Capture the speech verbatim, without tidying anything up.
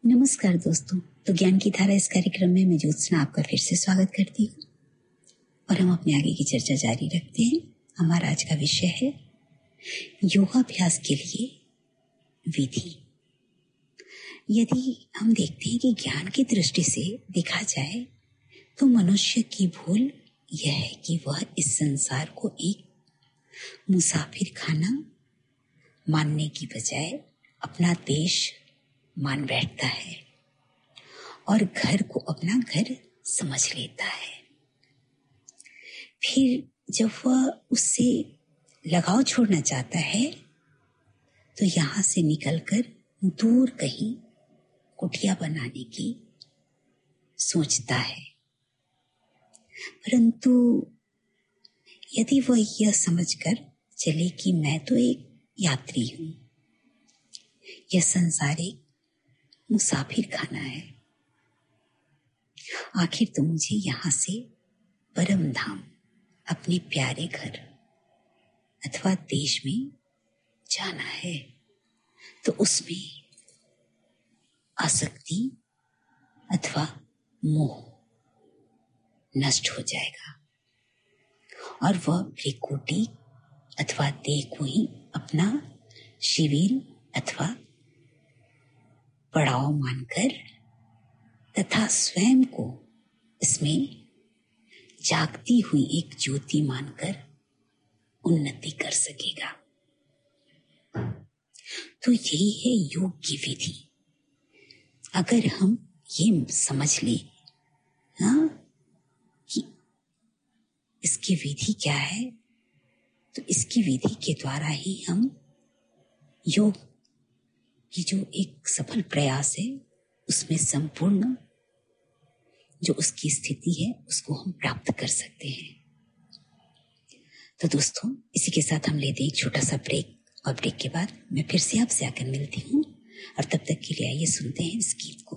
नमस्कार दोस्तों। तो ज्ञान की धारा इस कार्यक्रम में मैं ज्योत्सना आपका फिर से स्वागत करती हूँ और हम अपने आगे की चर्चा जारी रखते हैं। हमारा आज का विषय है योगाभ्यास के लिए विधि। यदि हम देखते हैं कि ज्ञान की दृष्टि से देखा जाए तो मनुष्य की भूल यह है कि वह इस संसार को एक मुसाफिर खाना मानने की बजाय अपना देश मान बैठता है और घर को अपना घर समझ लेता है। फिर जब वह उससे लगाव छोड़ना चाहता है तो यहाँ से निकलकर दूर कहीं कुटिया बनाने की सोचता है। परंतु यदि वह यह समझकर चले कि मैं तो एक यात्री हूँ, यह संसार एक मुसाफिर खाना है, आखिर तो मुझे यहाँ से परम धाम अपने प्यारे घर अथवा देश में जाना है, तो उसमें आसक्ति अथवा मोह नष्ट हो जाएगा और वह त्रिकुटी अथवा देह को ही अपना शिविर अथवा पड़ाव मानकर तथा स्वयं को इसमें जागती हुई एक ज्योति मानकर उन्नति कर सकेगा। तो यही है योग की विधि। अगर हम ये समझ लें हाँ कि इसकी विधि क्या है, तो इसकी विधि के द्वारा ही हम योग की जो एक सफल प्रयास है उसमें संपूर्ण जो उसकी स्थिति है उसको हम प्राप्त कर सकते हैं। तो दोस्तों, इसी के साथ हम लेते हैं एक छोटा सा ब्रेक और ब्रेक के बाद मैं फिर से आपसे आकर मिलती हूँ और तब तक के लिए आइए सुनते हैं इस गीत को।